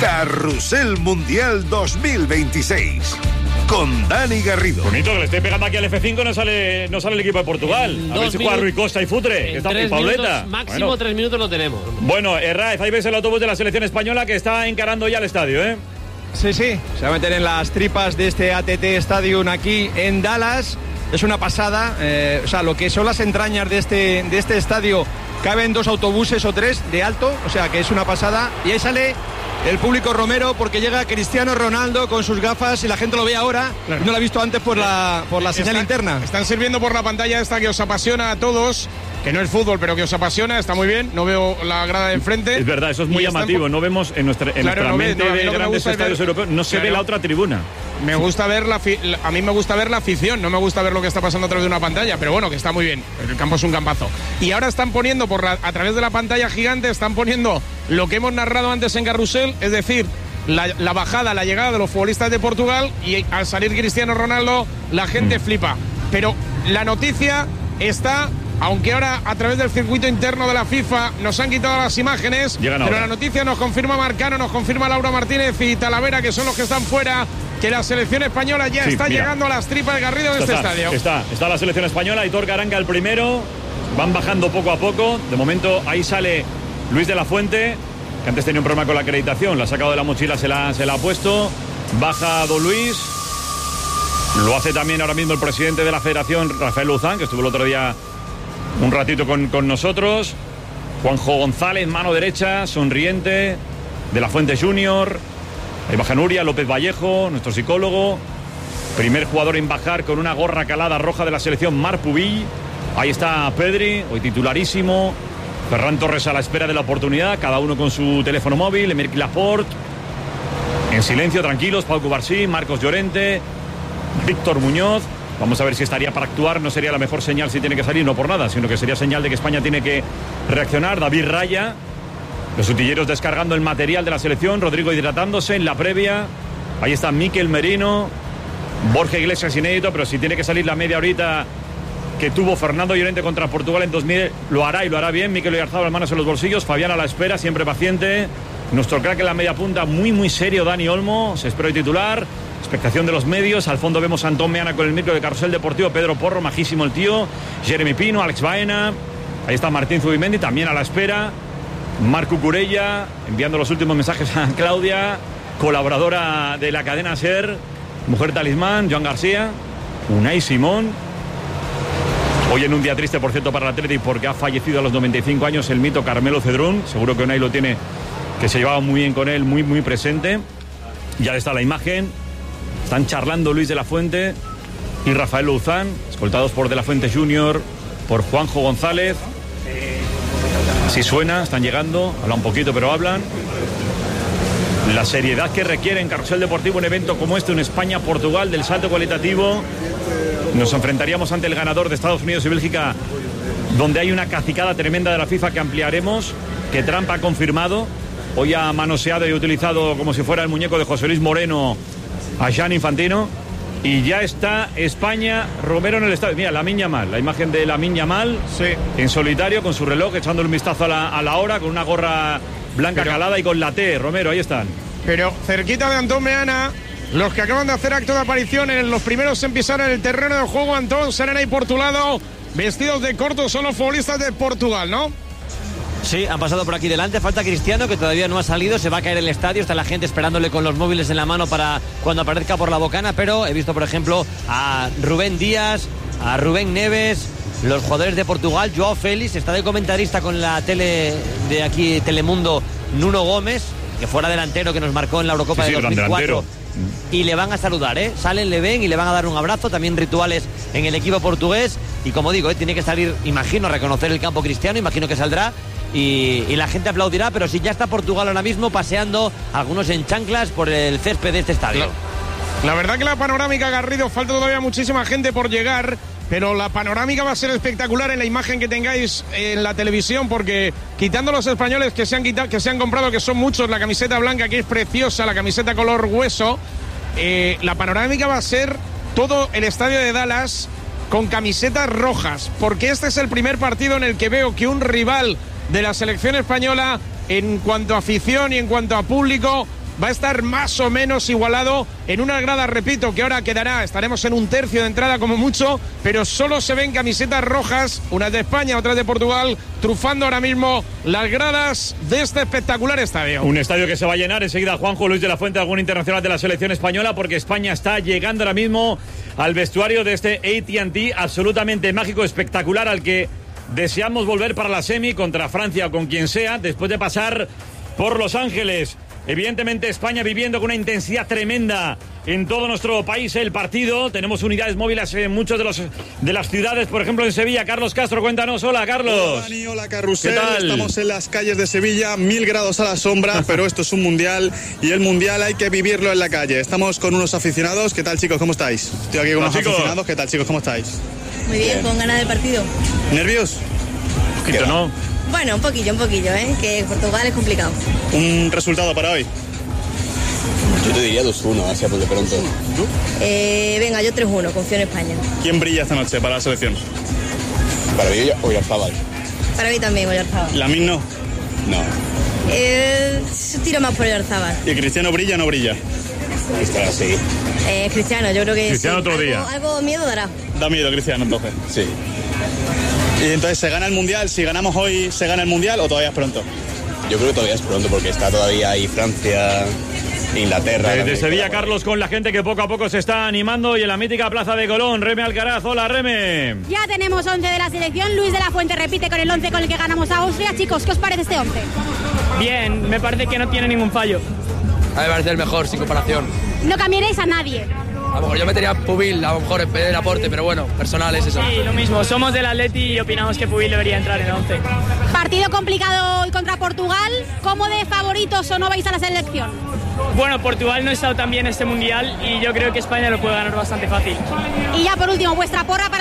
Carrusel Mundial 2026. Con Dani Garrido. Bonito que le esté pegando aquí al F5, no sale el equipo de Portugal. A ver si juega Rui Costa y Futre. En 3 minutos, máximo 3 minutos lo tenemos. Bueno, Herraiz, ahí ves el autobús de la selección española que está encarando ya el estadio, ¿eh? Sí, se va a meter en las tripas de este ATT Stadium aquí en Dallas. Es una pasada, o sea, lo que son las entrañas de este estadio, caben 2 autobuses o 3 de alto, o sea que es una pasada. Y ahí sale el público romero porque llega Cristiano Ronaldo con sus gafas y la gente lo ve ahora, claro. No lo ha visto antes por la señal interna. Están sirviendo por la pantalla esta que os apasiona a todos, que no es fútbol, pero que os apasiona, está muy bien. No veo la grada de enfrente. Es verdad, eso es muy llamativo. No vemos en nuestra mente de grandes estadios europeos, no se ve la otra tribuna. Me gusta ver a mí me gusta ver la afición, no me gusta ver lo que está pasando a través de una pantalla, pero bueno, que está muy bien. El campo es un campazo. Y ahora están poniendo a través de la pantalla gigante, están poniendo lo que hemos narrado antes en Carrusel, es decir, la bajada, la llegada de los futbolistas de Portugal, y al salir Cristiano Ronaldo, la gente flipa. Pero la noticia está, aunque ahora a través del circuito interno de la FIFA nos han quitado las imágenes, pero la noticia nos confirma Marcano, nos confirma Laura Martínez y Talavera, que son los que están fuera, que la selección española ya está llegando a las tripas de Garrido en este estadio. Está la selección española, Aitor Garanga el primero, van bajando poco a poco. De momento ahí sale Luis de la Fuente, que antes tenía un problema con la acreditación, la ha sacado de la mochila, se la ha puesto. Baja Don Luis, lo hace también ahora mismo el presidente de la federación, Rafael Luzán, que estuvo el otro día un ratito con nosotros. Juanjo González, mano derecha, sonriente, de la Fuente Junior. Ahí baja Nuria López Vallejo, nuestro psicólogo. Primer jugador en bajar con una gorra calada roja de la selección, Marc Pubill. Ahí está Pedri, hoy titularísimo. Ferran Torres a la espera de la oportunidad, cada uno con su teléfono móvil. Emerick Laporte, en silencio, tranquilos. Pau Cubarsí, Marcos Llorente, Víctor Muñoz. Vamos a ver si estaría para actuar. No sería la mejor señal si tiene que salir, no por nada, sino que sería señal de que España tiene que reaccionar. David Raya, los utilleros descargando el material de la selección. Rodrigo hidratándose en la previa. Ahí está Mikel Merino. Borja Iglesias inédito, pero si tiene que salir la media horita que tuvo Fernando Llorente contra Portugal en 2000, lo hará y lo hará bien. Mikel Oyarzabal, manos en los bolsillos. Fabián a la espera, siempre paciente. Nuestro crack en la media punta, muy serio, Dani Olmo. Se espera el titular. Expectación de los medios. Al fondo vemos a Antón Meana con el micro de Carrusel Deportivo. Pedro Porro, majísimo el tío. Jeremy Pino, Alex Baena. Ahí está Martín Zubimendi, también a la espera. Marco Curella, enviando los últimos mensajes a Claudia, colaboradora de la cadena SER. Mujer talismán, Joan García. Unai Simón. Hoy en un día triste, por cierto, para el Athletic, porque ha fallecido a los 95 años el mito Carmelo Cedrún. Seguro que Unai lo tiene, que se llevaba muy bien con él, muy presente. Ya está la imagen. Están charlando Luis de la Fuente y Rafael Luzán, escoltados por De la Fuente Junior, por Juanjo González. Así suena, están llegando, hablan un poquito, pero hablan. La seriedad que requiere en Carrusel Deportivo un evento como este, un España-Portugal del salto cualitativo. Nos enfrentaríamos ante el ganador de Estados Unidos y Bélgica, donde hay una cacicada tremenda de la FIFA que ampliaremos, que Trump ha confirmado. Hoy ha manoseado y utilizado como si fuera el muñeco de José Luis Moreno a Gianni Infantino. Y ya está España, Romero en el estadio. Mira, Lamine Yamal, la imagen de Lamine Yamal, en solitario, con su reloj, echándole un vistazo a la hora, con una gorra blanca calada y con la T. Romero, ahí están. Pero cerquita de Antón Meana, los que acaban de hacer acto de aparición, los primeros en pisar en el terreno de juego, Antón, Serena y Portulado, vestidos de corto, son los futbolistas de Portugal, ¿no? Sí, han pasado por aquí delante. Falta Cristiano, que todavía no ha salido. Se va a caer el estadio. Está la gente esperándole con los móviles en la mano para cuando aparezca por la bocana. Pero he visto, por ejemplo, a Rubén Díaz, a Rubén Neves, los jugadores de Portugal. Joao Félix está de comentarista con la tele de aquí, Telemundo, Nuno Gómez, que fuera delantero, que nos marcó en la Eurocopa de 2004. Y le van a saludar, salen, le ven y le van a dar un abrazo. También rituales en el equipo portugués. Y como digo, tiene que salir, imagino, a reconocer el campo Cristiano. Imagino que saldrá. Y la gente aplaudirá, pero sí, ya está Portugal ahora mismo paseando, algunos en chanclas, por el césped de este estadio. La verdad que la panorámica, Garrido, falta todavía muchísima gente por llegar, pero la panorámica va a ser espectacular en la imagen que tengáis en la televisión, porque quitando los españoles que se han comprado, que son muchos, la camiseta blanca, que es preciosa, la camiseta color hueso, la panorámica va a ser todo el estadio de Dallas con camisetas rojas, porque este es el primer partido en el que veo que un rival de la selección española, en cuanto a afición y en cuanto a público, va a estar más o menos igualado en unas gradas, repito, que ahora estaremos en un tercio de entrada como mucho, pero solo se ven camisetas rojas, unas de España, otras de Portugal, trufando ahora mismo las gradas de este espectacular estadio. Un estadio que se va a llenar enseguida. Juanjo Luis de la Fuente, algún internacional de la selección española, porque España está llegando ahora mismo al vestuario de este AT&T absolutamente mágico, espectacular, al que deseamos volver para la semi contra Francia o con quien sea, después de pasar por Los Ángeles. Evidentemente España viviendo con una intensidad tremenda en todo nuestro país el partido. Tenemos unidades móviles en muchos de las ciudades, por ejemplo en Sevilla. Carlos Castro, cuéntanos. Hola, Carlos. Hola, Dani, hola, Carrusel. ¿Qué tal? Estamos en las calles de Sevilla, 1000 grados a la sombra, pero esto es un mundial y el mundial hay que vivirlo en la calle. Estamos con unos aficionados. ¿Qué tal, chicos? ¿Cómo estáis? Estoy aquí con unos aficionados. ¿Qué tal, chicos? ¿Cómo estáis? Muy bien, con ganas del partido. ¿Nervios? Un poquito, ¿no? Bueno, un poquillo, que Portugal es complicado. ¿Un resultado para hoy? Yo te diría 2-1, así a por de pronto. Venga, yo 3-1, confío en España. ¿Quién brilla esta noche para la selección? Para mí, Oyarzabal. Para mí también, Oyarzabal. ¿Lamine no? No. Tiro más por Oyarzabal. ¿Y Cristiano brilla o no brilla? Está así. Cristiano, yo creo que Cristiano sí. otro día. Algo miedo dará. Da miedo, Cristiano, entonces. Sí. Y entonces, ¿se gana el mundial? Si ganamos hoy, ¿se gana el mundial o todavía es pronto? Yo creo que todavía es pronto porque está todavía ahí Francia, Inglaterra. Desde Sevilla, Carlos, con la gente que poco a poco se está animando y en la mítica Plaza de Colón. Reme Alcaraz, hola, Reme. Ya tenemos 11 de la selección. Luis de la Fuente repite con el 11 con el que ganamos a Austria. Chicos, ¿qué os parece este 11? Bien, me parece que no tiene ningún fallo. A mí me parece el mejor, sin comparación. No cambiaréis a nadie. A lo mejor yo metería a Pubil, a lo mejor en vez de Laporte, pero bueno, personal es eso. Sí, lo mismo. Somos del Atleti y opinamos que Pubil debería entrar en el 11. Partido complicado hoy contra Portugal. ¿Cómo de favoritos o no vais a la selección? Bueno, Portugal no ha estado tan bien este mundial y yo creo que España lo puede ganar bastante fácil. Y ya por último, vuestra porra para